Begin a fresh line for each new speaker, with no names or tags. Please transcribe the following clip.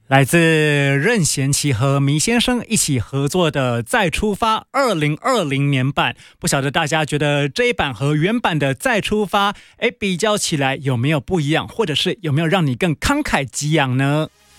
来自任贤齐和迷先生一起合作的《再出发》2020年版，不晓得大家觉得这一版和原版的《再出发》比较起来有没有不一样，或者是有没有让你更慷慨激昂呢？